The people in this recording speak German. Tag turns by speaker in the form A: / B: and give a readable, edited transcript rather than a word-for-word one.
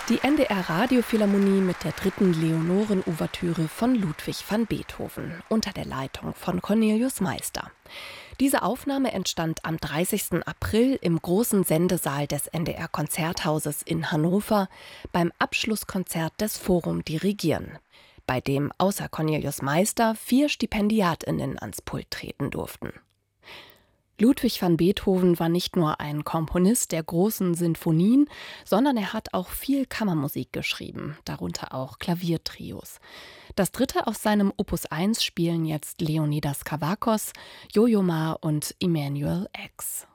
A: Die NDR-Radiophilharmonie mit der dritten Leonoren-Ouvertüre von Ludwig van Beethoven unter der Leitung von Cornelius Meister. Diese Aufnahme entstand am 30. April im großen Sendesaal des NDR-Konzerthauses in Hannover beim Abschlusskonzert des Forum Dirigieren, bei dem außer Cornelius Meister 4 StipendiatInnen ans Pult treten durften. Ludwig van Beethoven war nicht nur ein Komponist der großen Sinfonien, sondern er hat auch viel Kammermusik geschrieben, darunter auch Klaviertrios. Das dritte aus seinem Opus 1 spielen jetzt Leonidas Kavakos, Jojo Ma und Emanuel X.